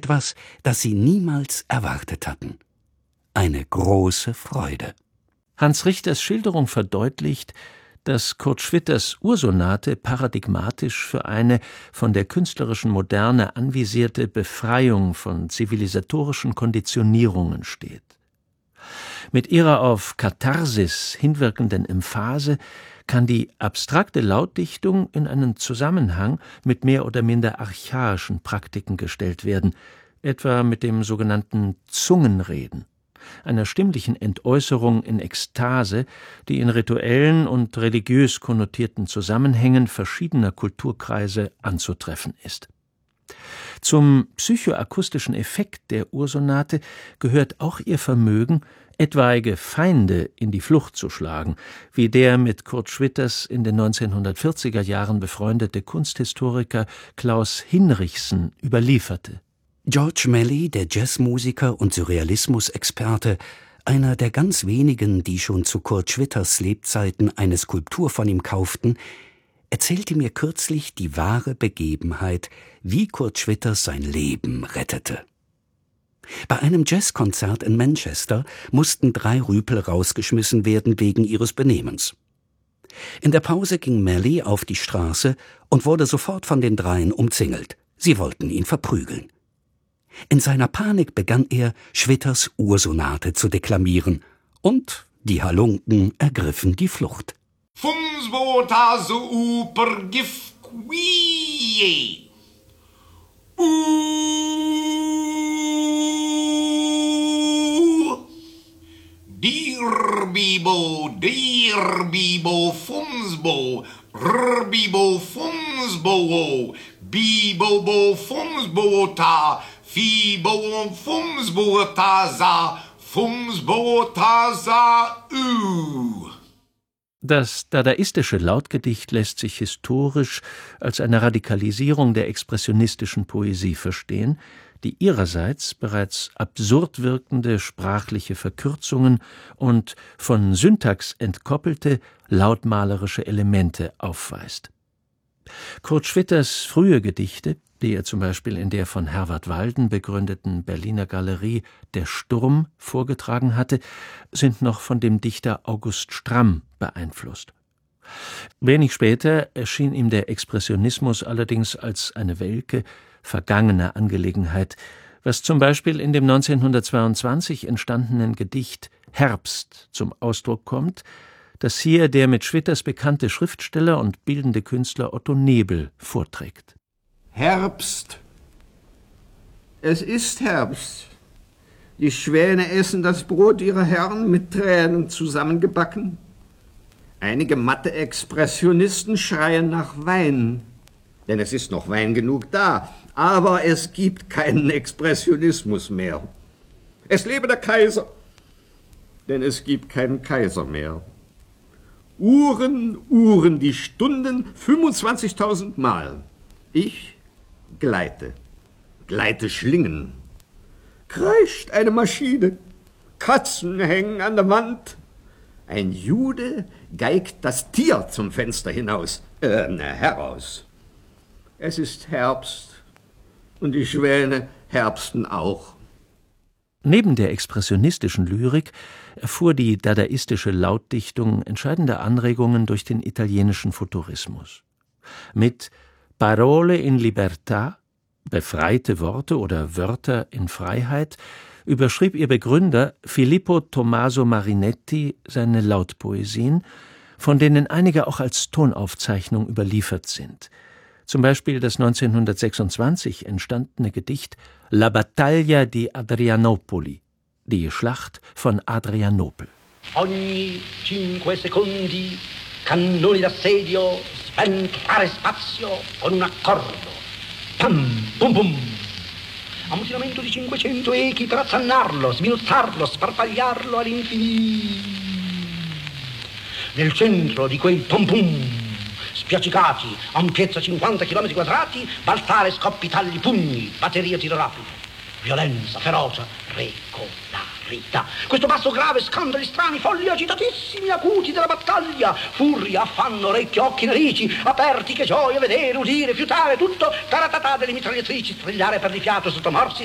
etwas, das sie niemals erwartet hatten. Eine große Freude. Hans Richters Schilderung verdeutlicht, dass Kurt Schwitters Ursonate paradigmatisch für eine von der künstlerischen Moderne anvisierte Befreiung von zivilisatorischen Konditionierungen steht. Mit ihrer auf Katharsis hinwirkenden Emphase kann die abstrakte Lautdichtung in einen Zusammenhang mit mehr oder minder archaischen Praktiken gestellt werden, etwa mit dem sogenannten Zungenreden, einer stimmlichen Entäußerung in Ekstase, die in rituellen und religiös konnotierten Zusammenhängen verschiedener Kulturkreise anzutreffen ist. Zum psychoakustischen Effekt der Ursonate gehört auch ihr Vermögen, etwaige Feinde in die Flucht zu schlagen, wie der mit Kurt Schwitters in den 1940er Jahren befreundete Kunsthistoriker Klaus Hinrichsen überlieferte. George Melly, der Jazzmusiker und Surrealismus-Experte, einer der ganz wenigen, die schon zu Kurt Schwitters Lebzeiten eine Skulptur von ihm kauften, erzählte mir kürzlich die wahre Begebenheit, wie Kurt Schwitters sein Leben rettete. Bei einem Jazzkonzert in Manchester mussten 3 Rüpel rausgeschmissen werden wegen ihres Benehmens. In der Pause ging Melly auf die Straße und wurde sofort von den 3 umzingelt. Sie wollten ihn verprügeln. In seiner Panik begann er, Schwitters Ursonate zu deklamieren, und die Halunken ergriffen die Flucht. Dir bibo fumsbo, rbibo fumsbo, bibo fumsbo ta, fibo fumsbo ta sa Das dadaistische Lautgedicht lässt sich historisch als eine Radikalisierung der expressionistischen Poesie verstehen, die ihrerseits bereits absurd wirkende sprachliche Verkürzungen und von Syntax entkoppelte lautmalerische Elemente aufweist. Kurt Schwitters frühe Gedichte, die er zum Beispiel in der von Herwart Walden begründeten Berliner Galerie Der Sturm vorgetragen hatte, sind noch von dem Dichter August Stramm beeinflusst. Wenig später erschien ihm der Expressionismus allerdings als eine welke, vergangene Angelegenheit, was zum Beispiel in dem 1922 entstandenen Gedicht Herbst zum Ausdruck kommt, das hier der mit Schwitters bekannte Schriftsteller und bildende Künstler Otto Nebel vorträgt. Herbst. Es ist Herbst. Die Schwäne essen das Brot ihrer Herren mit Tränen zusammengebacken. Einige matte Expressionisten schreien nach Wein, denn es ist noch Wein genug da, aber es gibt keinen Expressionismus mehr. Es lebe der Kaiser, denn es gibt keinen Kaiser mehr. Uhren, die Stunden 25.000 Mal. Ich gleite Schlingen. Kreischt eine Maschine, Katzen hängen an der Wand. Ein Jude geigt das Tier zum Fenster heraus. Es ist Herbst und die Schwäne herbsten auch. Neben der expressionistischen Lyrik erfuhr die dadaistische Lautdichtung entscheidende Anregungen durch den italienischen Futurismus. Mit Parole in Libertà, befreite Worte oder Wörter in Freiheit, überschrieb ihr Begründer Filippo Tommaso Marinetti seine Lautpoesien, von denen einige auch als Tonaufzeichnung überliefert sind. Zum Beispiel das 1926 entstandene Gedicht La battaglia di Adrianopoli, die Schlacht von Adrianopel. Ogni 5 secondi cannoni d'assedio sventrare spazio con un accordo. Pam, pum, pum. Ammutinamento di 500 echi per azzannarlo, sminuzzarlo, sparpagliarlo all'infinito. Nel centro di quei pom pum, spiaccicati, ampiezza 50 km quadrati, balzare, scoppi, tagli, pugni, batteria, tiro rapido, violenza, ferocia, regolarità. Questo basso grave, scandali strani, folli agitatissimi, acuti della battaglia, furia, affanno, orecchio, occhi, narici, aperti, che gioia vedere, udire, fiutare, tutto, taratatà delle mitragliatrici, strigliare per di fiato sotto morsi,